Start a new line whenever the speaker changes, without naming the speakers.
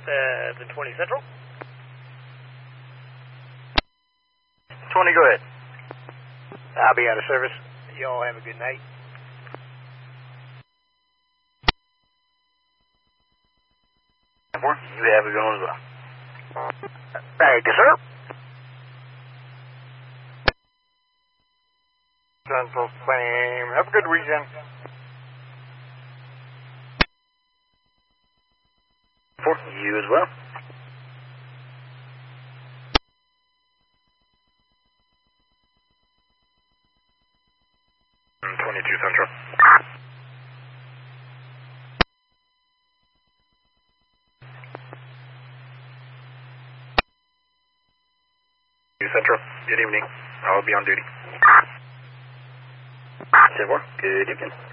the 20 Central.
20, go ahead.
I'll be out of service. Y'all have a good night.
You have a good one as well.
Thank you, sir.
Central Fame. Have a good weekend. You as well. 22 Central. Central, good evening. I'll be on duty. 10-4, good evening.